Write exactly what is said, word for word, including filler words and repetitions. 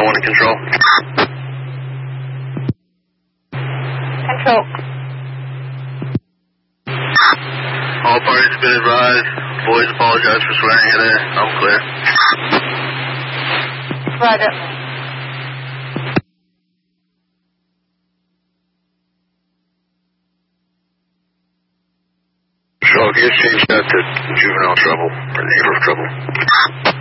nine one to control. Control. All parties have been advised. Boys apologize for swearing you there. I'm clear. Roger. So I guess change that to juvenile trouble or neighbor trouble.